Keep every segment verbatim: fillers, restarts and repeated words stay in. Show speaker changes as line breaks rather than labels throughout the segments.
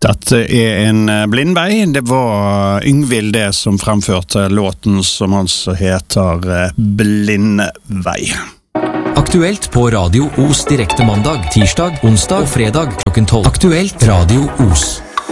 Dette er en blindvei. Det var Yngvild det som fremførte låten som altså heter Blindvei.
Aktuelt på Radio Os direkte mandag, tirsdag, onsdag og fredag klokken tolv. Aktuelt Radio Os.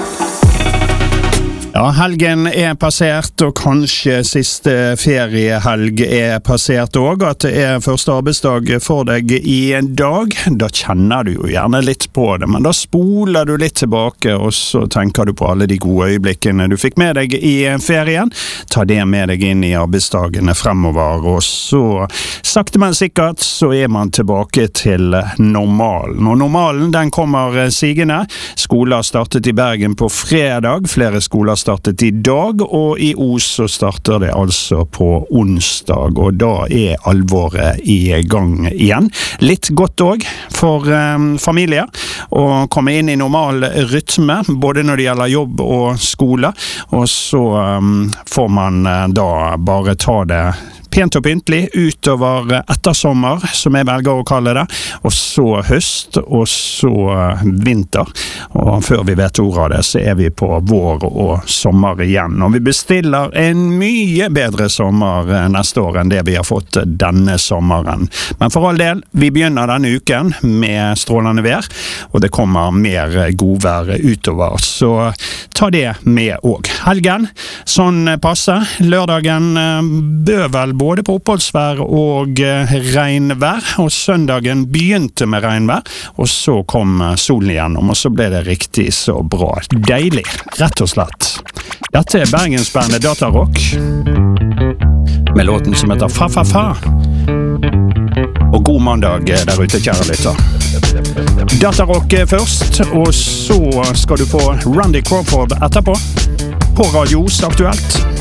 Ja, helgen er passert, og kanskje siste feriehelg er passert også, at det er første arbeidsdag for deg i en dag. Da kjenner du jo gjerne litt på det, men da spoler du litt tilbake, og så tenker du på alle de gode øyeblikkene du fikk med deg i ferien. Ta det med deg inn i arbeidsdagene fremover, og så sakte men sikkert så er man tilbake til normalen. Og normalen, den kommer sigende. Skoler startet i Bergen på fredag, flere skoler startet i dag, og i Os så starter det altså på onsdag, og da er alvoret i gang igjen. Litt godt også for um, familier å komme inn i normal rytme, både når det gjelder jobb og skole, og så um, får man uh, da bare ta det pent og pyntelig utover ettersommer, som jeg velger å kalle det, og så høst, og så vinter. Og før vi vet ordet av det, så er vi på vår og sommer igjen. Og vi bestiller en mye bedre sommer neste år enn det vi har fått denne sommeren. Men for all del, vi begynner denne uken med strålende vær, og det kommer mer godvær utover. Så ta det med også. Helgen, sånn passe. Lørdagen bør vel både på oppholdsvær og regnvær, og søndagen begynte med regnvær, og så kom solen igjennom, og så ble det riktig så bra. Deilig, rett og slett. Dette er Bergensbandet Datarock, med låten som heter Fa Fa Fa. Og god mandag der ute, kjære lytter. Datarock først, og så skal du få Randy Crawford etterpå, på Radio Os aktuelt.